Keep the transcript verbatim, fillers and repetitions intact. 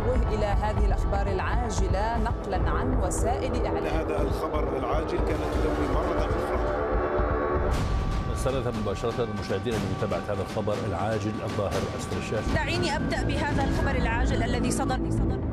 ننوه إلى هذه الأخبار العاجلة نقلا عن وسائل إعلام. هذا الخبر العاجل كانت تدوي مرة أخرى. سنذهب مباشرة للمشاهدين لمتابعة هذا الخبر العاجل الظاهر أسفل الشاشة. دعيني أبدأ بهذا الخبر العاجل الذي صدر